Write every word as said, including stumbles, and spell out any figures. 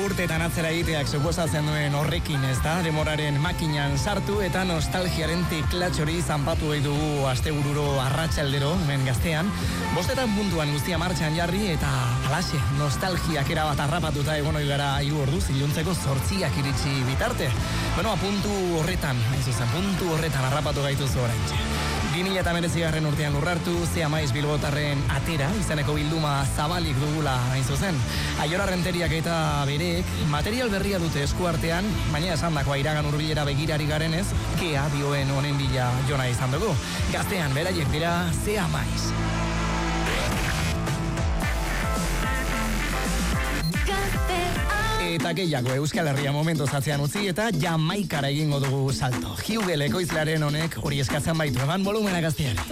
urteetan atzera egiteak suposatzen duen horrekin, ez da? Demoraren makinan sartu eta nostalgiaren teklatxori zanpatu nahi dugu astebururo arratsaldero, hemen Gaztean. Bostetan puntuan guztia martxan jarri eta alaxe, nostalgiak erabat harrapatuta egon ohi gara hiru orduz, iluntzeko zortziak iritsi bitarte. Bueno, puntu horretan, hain zuzen, puntu horretan harrapatu gaituzu oraintxe. bi mila hemeretzigarren urtean lurrartu, Ze Amaiz Bilbotarren atera, izeneko bilduma zabalik dugula hain zuzen. Aiora Renteriak eta bereek material berria dute eskuartean, baina esandakoa iragan hurbilera begirari garenez, kea bioen honen bila jona izan dugu. Gaztean beraiek dira Ze Amaiz. Eta gehiago Euskal Herria momentu zatzean utzi eta Jamaikara egingo dugu salto. Hugel ekoizlearen honek hori eskatzen baitu, eman volumena Gazteari.